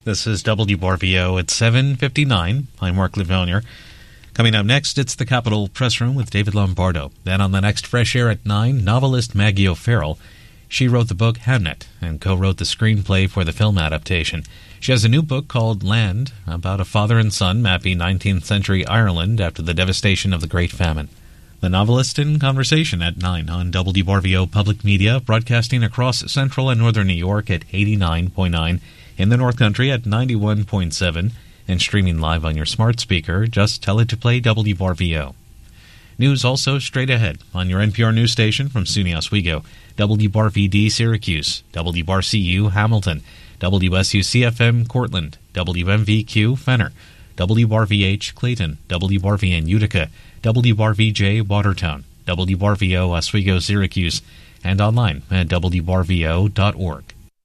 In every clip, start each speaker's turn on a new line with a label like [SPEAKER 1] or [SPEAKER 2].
[SPEAKER 1] This is WRVO at 7:59. I'm Mark Livonier. Coming up next, it's the Capitol Press Room with David Lombardo. Then on the next Fresh Air at 9, novelist Maggie O'Farrell. She wrote the book Hamnet and co-wrote the screenplay for the film adaptation. She has a new book called Land, about a father and son mapping 19th century Ireland after the devastation of the Great Famine. The novelist in conversation at 9 on WRVO Public Media, broadcasting across central and northern New York at 89.9, in the North Country at 91.7, and streaming live on your smart speaker. Just tell it to play WRVO. News also straight ahead on your NPR news station from SUNY Oswego, WRVD Syracuse, WRCU Hamilton, WSU-CFM Cortland, WMVQ Fenner, WRVH Clayton, WRVN Utica, WRVJ Watertown, WRVO Oswego Syracuse, and online at WRVO.org.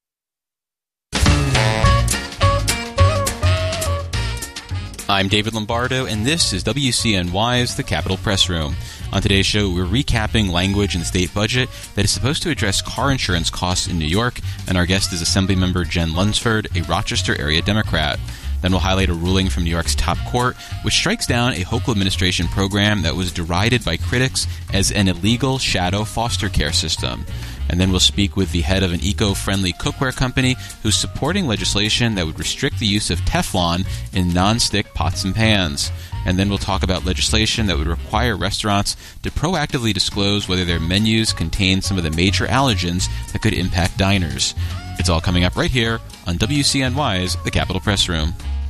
[SPEAKER 2] I'm David Lombardo, and this is WCNY's The Capitol Press Room. On today's show, we're recapping language in the state budget that is supposed to address car insurance costs in New York, and our guest is Assemblymember Jen Lunsford, a Rochester area Democrat. Then we'll highlight a ruling from New York's top court, which strikes down a Hochul administration program that was derided by critics as an illegal shadow foster care system. And then we'll speak with the head of an eco-friendly cookware company who's supporting legislation that would restrict the use of Teflon in non-stick pots and pans. And then we'll talk about legislation that would require restaurants to proactively disclose whether their menus contain some of the major allergens that could impact diners. It's all coming up right here on WCNY's The Capitol Press Room.